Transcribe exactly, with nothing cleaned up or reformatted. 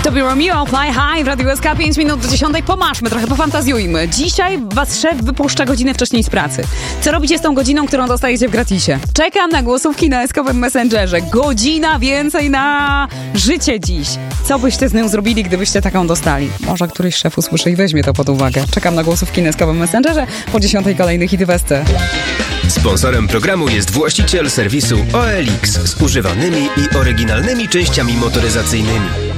To było Romeo, Fly High w Radiu S K, pięć minut do dziesiątej. Pomaszmy trochę, pofantazjujmy. Dzisiaj was szef wypuszcza godzinę wcześniej z pracy. Co robicie z tą godziną, którą dostajecie w gratisie? Czekam na głosówki na S K-owym Messengerze. Godzina więcej na życie dziś. Co byście z nią zrobili, gdybyście taką dostali? Może któryś szef usłyszy i weźmie to pod uwagę. Czekam na głosówki na S K-owym Messengerze. Po dziesiątej kolejny hity Westy. Sponsorem programu jest właściciel serwisu O L X z używanymi i oryginalnymi częściami motoryzacyjnymi.